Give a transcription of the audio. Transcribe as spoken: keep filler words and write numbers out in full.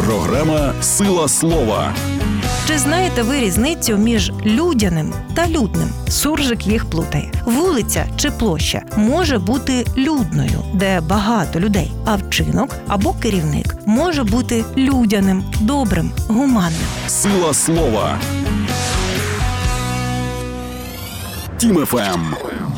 Програма «Сила слова». Чи знаєте ви різницю між людяним та людним? Суржик їх плутає. Вулиця чи площа може бути людною, де багато людей, а вчинок або керівник може бути людяним, добрим, гуманним. «Сила слова». Тім еф ем.